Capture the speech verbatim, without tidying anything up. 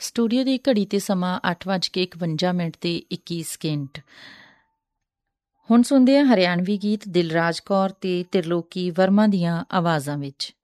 Studio ਦੀ ਘੜੀ 'ਤੇ ਸਮਾਂ ਅੱਠ ਵੱਜ ਕੇ ਇਕਵੰਜਾ ਮਿੰਟ ਤੇ ਇੱਕੀ ਸਕਿੰਟ। ਹੁਣ ਸੁਣਦੇ ਹਾਂ ਹਰਿਆਣਵੀ ਗੀਤ ਦਿਲਰਾਜ ਕੌਰ ਤੇ ਤ੍ਰਿਲੋਕੀ ਵਰਮਾ ਦੀਆਂ ਆਵਾਜ਼ਾਂ ਵਿੱਚ।